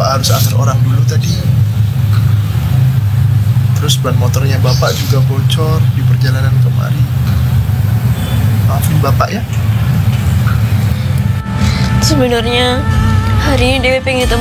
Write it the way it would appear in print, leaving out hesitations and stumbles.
Bapak harus antar orang dulu tadi. Terus ban motornya Bapak juga bocor di perjalanan kemari. Maafin Bapak ya. Sebenarnya hari ini Dewi pengen ketemu